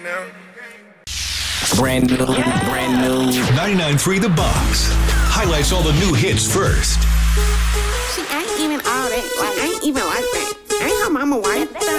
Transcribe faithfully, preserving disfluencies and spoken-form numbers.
now. Brand new, brand new. ninety-nine point three The Box highlights all the new hits first. She ain't even all that. Like, I ain't even like that. Ain't her mama white.